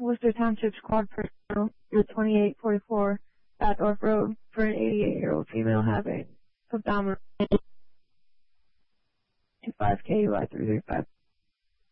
Worcester Township Squad personnel at 2844 Bathorpe Road for an 88-year-old female having abdominal 5 KUI 335.